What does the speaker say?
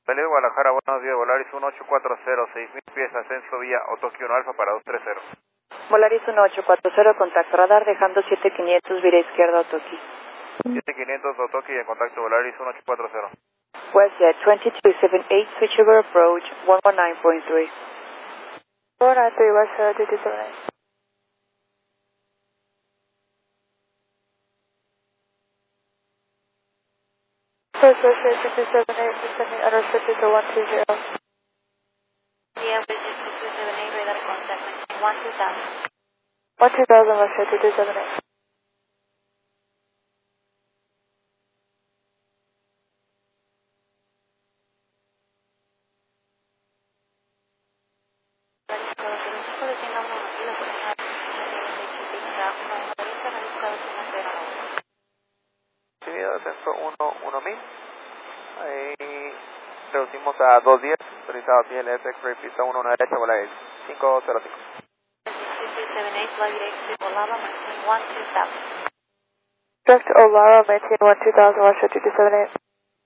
Peleo Guadalajara, buenos días, Volaris 1840, 6000 pies, ascenso vía Otokio 1 Alfa para 230. Volaris 1840, contacto radar, dejando 7500, vira izquierda Otoki. 7500 Otoki en contacto Volaris 1840. WestJet 2278, switchover approach 119.3. 493 WestJet 2278. First WestJet 2278, descending unrestricted to 120. Yeah, WestJet 2278, radar contact, 12000. 12000 WestJet 2278. Sí, ascenso 1000. Ahí reducimos a 210, autorizado TLS X-Ray, pista 1 derecha, Volaris 505. 2278, fly direct to Olava, maintain 12000. Direct to Olara, maintain 12000 WestJet 2278.